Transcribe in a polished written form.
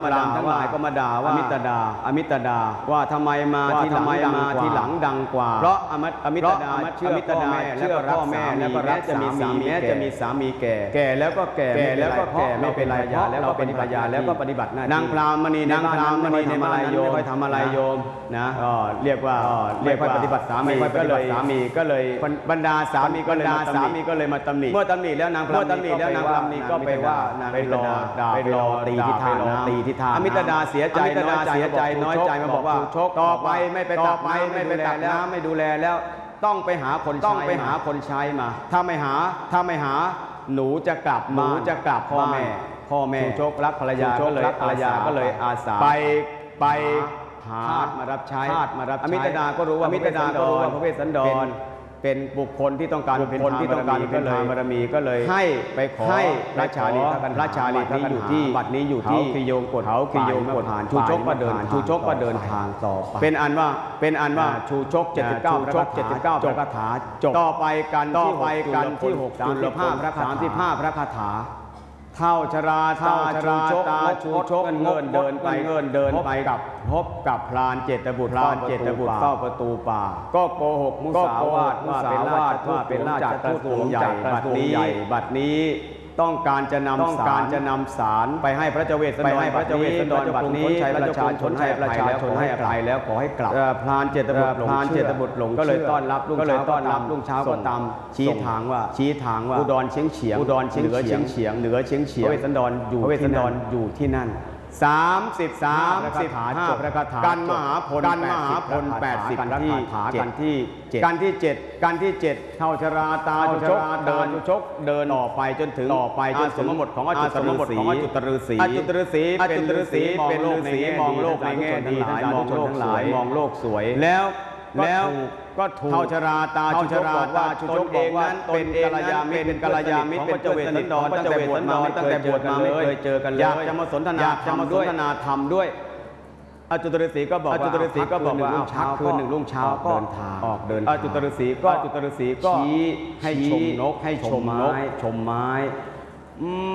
พราหมณ์ทั้งหลายก็มาด่าว่าอมิตดาว่าทำไมมาทีหลังดังกว่าเพราะอมิตดาเชื่อพ่อแม่แล้วก็รักจะมีสามีแก่แล้วก็แก่ไม่เป็นไรแล้วก็เป็นภรรยาแล้วก็ปฏิบัติหน้าที่นางพราหมณีในบ้านนั้นไม่ค่อยทำอะไรโยมนะเรียกว่าปฏิบัติสามีก็เลยบรรดาสามีก็เลยมาตำหนิเมื่อตำหนิแล้วนางพราหมณีก็ไปว่าไปรอตีทิศทางอมิตดาเสียใจน้อยใจมาบอกว่าต่อไปไม่ไปตักน้ำไม่ดูแลแล้วต้องไปหาคนใช้มาถ้าไม่หาหนูจะกลับพ่อแม่ชูชกรักภรรยาก็เลยอาสาไปหามารับใช้อมิตดาก็รู้ว่าพระเวสสันดรเป็นบุคคลที่ต้องการเป็นบารมีก็เลยให้ไปขอพระชาลีบัดนี้อยู่ที่คิโยงกดฐานชูชกก็เดินทางต่อไปเป็นอันว่าชูชก79พระคาถาจบต่อไปกันที่6 35พระคาถาเท่าชราตาชูชกเงินเดินไปกับพบกับพรานเจตบุตรเฝ้าประตูป่าก็โกหกมุสาวาทว่าเป็นราชทูตใหญ่บัดนี้ต้องการจะนำสารไปให้พระเจ้าเวสสันดรบัดนี้ประชาชนให้อภัยแล้วขอให้กลับพรานเจตบุตรหลงก็เลยต้อนรับรุ่งเช้าก็ตามชี้ทางว่าอุดรเชียงเฉียงเหนือเชียงพระเวสสันดรอยู่ที่นั่น33พระคาถากันมหาพล80กันที่7เท่าชราตาชูชกเดินต่อไปจนถึงสมบทของอจุตฤษีเป็นฤาษีมองโลกในแง่ดีมองโลกสวยมองโลกสวยแล้วก็ถูกเท่าชราตาชูชกบอกว่าชูชกเองนั้นเป็นกัลยามิตรของพระเจ้าเวสสันดรตั้งแต่บวชมาไม่เคยเจอกันเลยอยากจะมาสนทนาธรรมด้วยอจุตฤษีก็บอกว่าคืนหนึ่งรุ่งเช้าก็ออกเดินทางอจุตฤษีก็ชี้ให้ชมนกชมไม้